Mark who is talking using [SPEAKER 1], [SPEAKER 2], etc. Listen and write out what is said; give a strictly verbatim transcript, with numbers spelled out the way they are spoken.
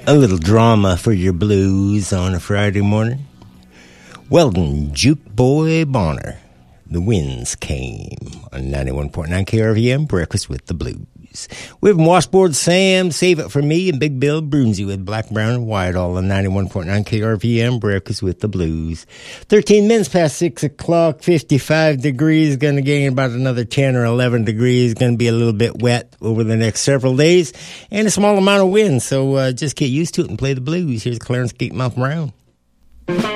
[SPEAKER 1] A little drama for your blues on a Friday morning. Weldon Juke Boy Bonner. The Winds Came on ninety-one point nine K R V M, Breakfast with the Blues. We have Washboard Sam, Save It For Me, and Big Bill Brunsey with Black, Brown, and White, all on ninety-one point nine K R V M, Breakfast with the Blues. thirteen minutes past six o'clock, fifty-five degrees, going to gain about another ten or eleven degrees, going to be a little bit wet over the next several days, and a small amount of wind, so uh, just get used to it and play the blues. Here's Clarence Gatemouth Brown.